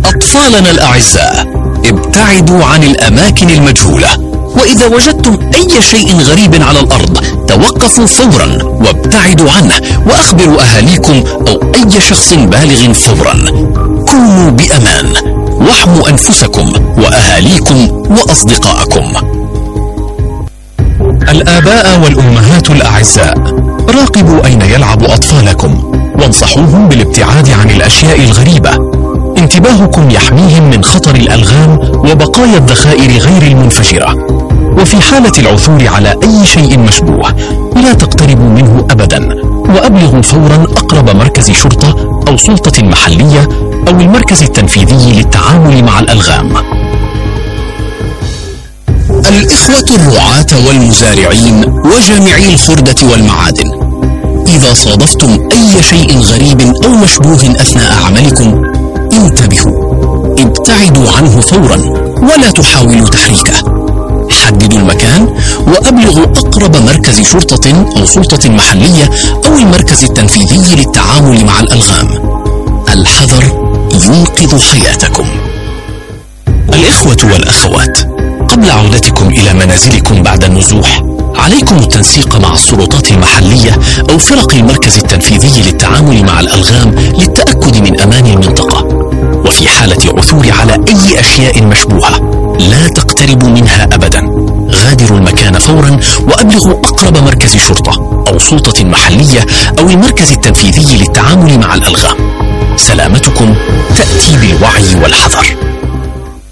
أطفالنا الأعزاء، ابتعدوا عن الأماكن المجهولة، وإذا وجدتم أي شيء غريب على الأرض توقفوا فورا وابتعدوا عنه، وأخبروا أهاليكم أو أي شخص بالغ فورا. كونوا بأمان، واحموا أنفسكم وأهاليكم وأصدقائكم. الآباء والأمهات الأعزاء، راقبوا أين يلعب أطفالكم، وانصحوهم بالابتعاد عن الأشياء الغريبة. انتباهكم يحميهم من خطر الألغام وبقايا الذخائر غير المنفجرة. وفي حالة العثور على أي شيء مشبوه لا تقتربوا منه أبدا، وأبلغوا فورا أقرب مركز شرطة أو سلطة محلية أو المركز التنفيذي للتعامل مع الألغام. الإخوة الرعاة والمزارعين وجامعي الخردة والمعادن، إذا صادفتم أي شيء غريب أو مشبوه أثناء عملكم انتبهوا، ابتعدوا عنه فورا ولا تحاولوا تحريكه. حددوا المكان وأبلغوا أقرب مركز شرطة أو سلطة محلية أو المركز التنفيذي للتعامل مع الألغام. الحذر ينقذ حياتكم. الإخوة والأخوات، قبل عودتكم إلى منازلكم بعد النزوح عليكم التنسيق مع السلطات المحلية أو فرق المركز التنفيذي للتعامل مع الألغام للتأكد من أمان المنطقة. وفي حالة عثور على أي أشياء مشبوهة لا تقتربوا منها أبدا، غادروا المكان فورا وأبلغوا أقرب مركز شرطة أو سلطة محلية أو المركز التنفيذي للتعامل مع الألغام. سلامتكم تأتي بالوعي والحذر.